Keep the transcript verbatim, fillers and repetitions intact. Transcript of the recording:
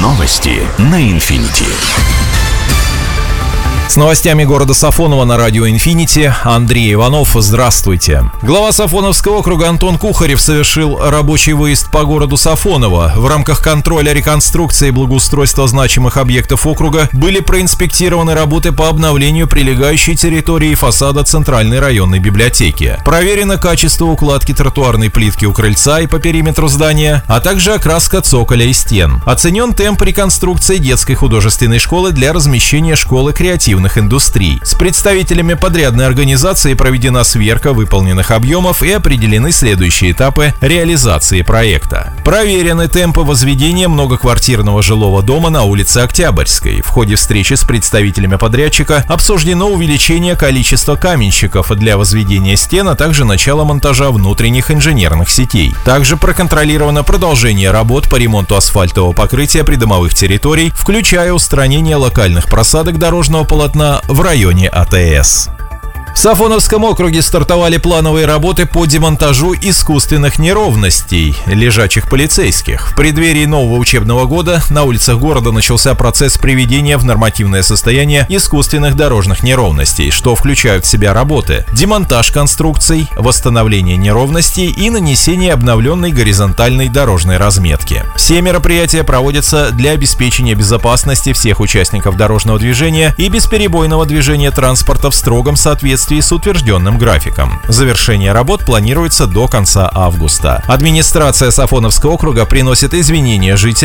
Новости на Инфинити. С новостями города Сафоново на радио «Инфинити» Андрей Иванов. Здравствуйте. Глава Сафоновского округа Антон Кухарев совершил рабочий выезд по городу Сафоново. В рамках контроля реконструкции и благоустройства значимых объектов округа были проинспектированы работы по обновлению прилегающей территории и фасада Центральной районной библиотеки. Проверено качество укладки тротуарной плитки у крыльца и по периметру здания, а также окраска цоколя и стен. Оценен темп реконструкции детской художественной школы для размещения школы креативных индустрий. С представителями подрядной организации проведена сверка выполненных объемов и определены следующие этапы реализации проекта. Проверены темпы возведения многоквартирного жилого дома на улице Октябрьской. В ходе встречи с представителями подрядчика обсуждено увеличение количества каменщиков для возведения стен, а также начало монтажа внутренних инженерных сетей. Также проконтролировано продолжение работ по ремонту асфальтового покрытия придомовых территорий, включая устранение локальных просадок дорожного полотна в районе АТС. В Сафоновском округе стартовали плановые работы по демонтажу искусственных неровностей лежачих полицейских. В преддверии нового учебного года на улицах города начался процесс приведения в нормативное состояние искусственных дорожных неровностей, что включают в себя работы: демонтаж конструкций, восстановление неровностей и нанесение обновленной горизонтальной дорожной разметки. Все мероприятия проводятся для обеспечения безопасности всех участников дорожного движения и бесперебойного движения транспорта в строгом соответствии с утвержденным графиком. Завершение работ планируется до конца августа. Администрация Сафоновского округа приносит извинения жителям